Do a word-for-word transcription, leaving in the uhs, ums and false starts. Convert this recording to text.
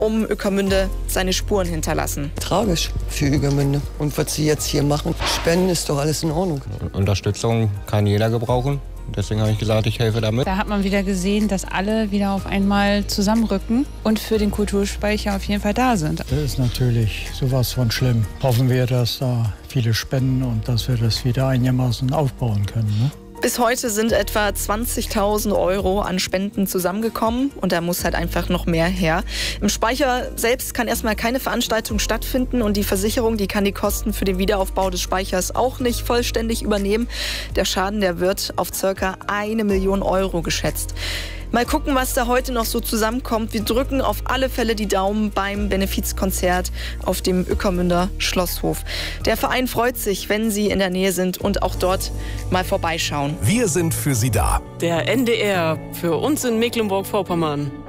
um Ueckermünde seine Spuren hinterlassen. Tragisch für Ueckermünde. Und was sie jetzt hier machen, spenden, ist doch alles in Ordnung. Unterstützung kann jeder gebrauchen. Deswegen habe ich gesagt, ich helfe damit. Da hat man wieder gesehen, dass alle wieder auf einmal zusammenrücken und für den Kulturspeicher auf jeden Fall da sind. Das ist natürlich sowas von schlimm. Hoffen wir, dass da viele spenden und dass wir das wieder einigermaßen aufbauen können. Ne? Bis heute sind etwa zwanzigtausend Euro an Spenden zusammengekommen und da muss halt einfach noch mehr her. Im Speicher selbst kann erstmal keine Veranstaltung stattfinden und die Versicherung, die kann die Kosten für den Wiederaufbau des Speichers auch nicht vollständig übernehmen. Der Schaden, der wird auf circa eine Million Euro geschätzt. Mal gucken, was da heute noch so zusammenkommt. Wir drücken auf alle Fälle die Daumen beim Benefizkonzert auf dem Ueckermünder Schlosshof. Der Verein freut sich, wenn Sie in der Nähe sind und auch dort mal vorbeischauen. Wir sind für Sie da. Der N D R für uns in Mecklenburg-Vorpommern.